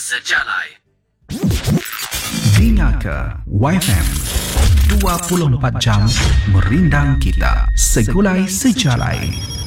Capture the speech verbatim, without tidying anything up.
Sejalai. Dengarkan Y F M dua puluh empat jam merindang kita. Segulai sejalai.